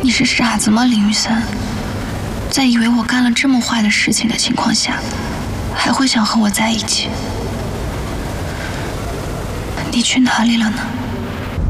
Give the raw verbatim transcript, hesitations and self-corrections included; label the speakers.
Speaker 1: 你是傻子吗，林雨森？在以为我干了这么坏的事情的情况下，还会想和我在一起？你去哪里了呢？